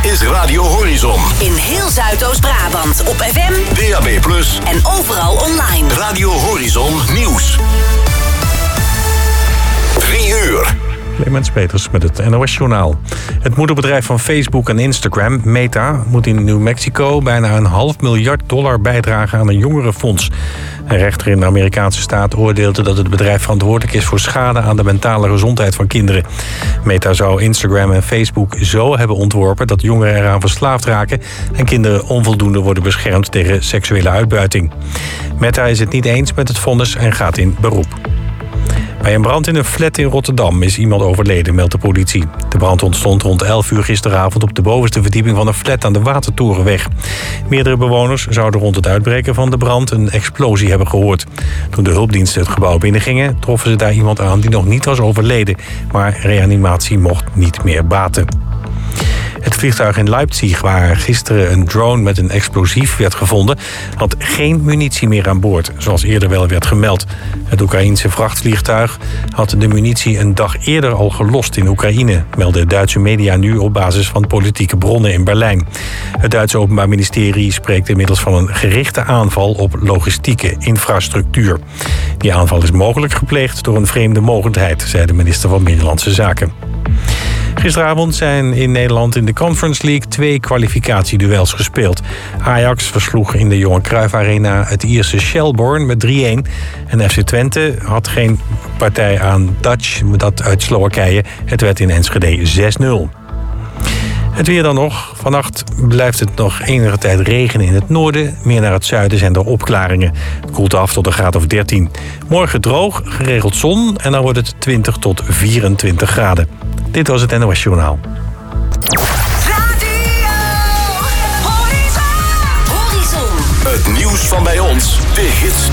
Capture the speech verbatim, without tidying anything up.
is Radio Horizon. In heel Zuidoost-Brabant op F M, D A B plus, en overal online. Radio Horizon Nieuws. Drie uur. Clemens Peters met het N O S-journaal. Het moederbedrijf van Facebook en Instagram, Meta, moet in New Mexico bijna een half miljard dollar bijdragen aan een jongerenfonds. Een rechter in de Amerikaanse staat oordeelde dat het bedrijf verantwoordelijk is voor schade aan de mentale gezondheid van kinderen. Meta zou Instagram en Facebook zo hebben ontworpen dat jongeren eraan verslaafd raken en kinderen onvoldoende worden beschermd tegen seksuele uitbuiting. Meta is het niet eens met het vonnis en gaat in beroep. Bij een brand in een flat in Rotterdam is iemand overleden, meldt de politie. De brand ontstond rond elf uur gisteravond op de bovenste verdieping van een flat aan de Watertorenweg. Meerdere bewoners zouden rond het uitbreken van de brand een explosie hebben gehoord. Toen de hulpdiensten het gebouw binnengingen, troffen ze daar iemand aan die nog niet was overleden. Maar reanimatie mocht niet meer baten. Het vliegtuig in Leipzig, waar gisteren een drone met een explosief werd gevonden, had geen munitie meer aan boord, zoals eerder wel werd gemeld. Het Oekraïense vrachtvliegtuig had de munitie een dag eerder al gelost in Oekraïne, melden Duitse media nu op basis van politieke bronnen in Berlijn. Het Duitse Openbaar Ministerie spreekt inmiddels van een gerichte aanval op logistieke infrastructuur. Die aanval is mogelijk gepleegd door een vreemde mogendheid, zei de minister van Binnenlandse Zaken. Gisteravond zijn in Nederland in de Conference League twee kwalificatieduels gespeeld. Ajax versloeg in de Johan Cruijff Arena het Ierse Shelbourne met drie-een. En F C Twente had geen partij aan Dutch, dat uit Slowakije. Het werd in Enschede zes nul. Het weer dan nog. Vannacht blijft het nog enige tijd regenen in het noorden. Meer naar het zuiden zijn er opklaringen. Het koelt af tot een graad of dertien. Morgen droog, geregeld zon en dan wordt het twintig tot vierentwintig graden. Dit was het N O S-journaal. Het nieuws van bij ons, de hits